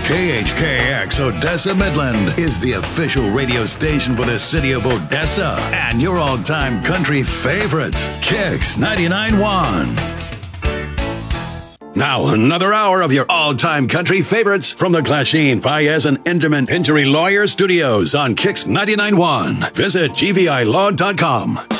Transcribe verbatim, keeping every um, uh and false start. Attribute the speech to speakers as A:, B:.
A: K H K X Odessa Midland is the official radio station for the city of Odessa and your all-time country favorites, Kicks ninety-nine point one. Now, another hour of your all-time country favorites from the Glasheen, Fayez, and Enderman Injury Lawyer Studios on Kicks ninety-nine point one. Visit G V I law dot com.